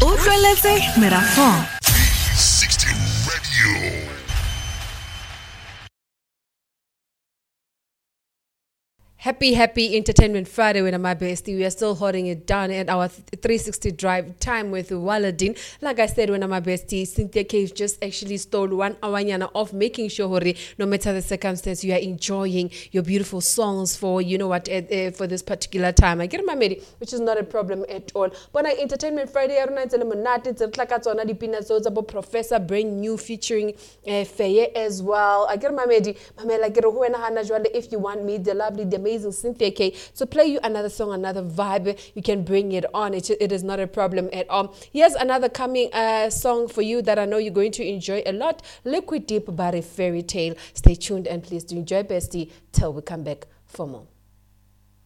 Utlweletse Merafong 360 Radio. Happy Entertainment Friday with my bestie. We are still holding it down at our 360 drive time with Waladin. Like I said, when my bestie, Cynthia Cave just actually stole 1 hour of making sure no matter the circumstance, you are enjoying your beautiful songs for, you know what, for this particular time. I get my medi, which is not a problem at all. But Entertainment Friday, it's like about Professor Brand New featuring Feye as well. I get my medi, if you want me, the lovely, the amazing Cynthia K to play you another song, another vibe, you can bring it on. It is not a problem at all. Here's another coming song for you that I know you're going to enjoy a lot. Liquid Deep by a Fairy Tale. Stay tuned and please do enjoy, bestie, till we come back for more.